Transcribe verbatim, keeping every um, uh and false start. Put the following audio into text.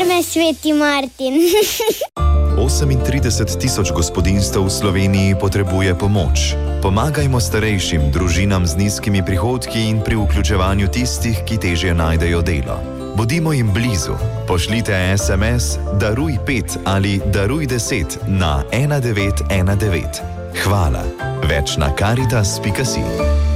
Terme Sveti Martin. osemintrideset tisoč gospodinjstev v Sloveniji potrebuje pomoč. Pomagajmo starejšim, družinam z nizkimi prihodki in pri vključevanju tistih, ki težje najdejo delo. Bodimo jim blizu. Pošljite es em es Daruj pet ali Daruj deset na ena devet ena devet. Hvala. Več na karitas pika si.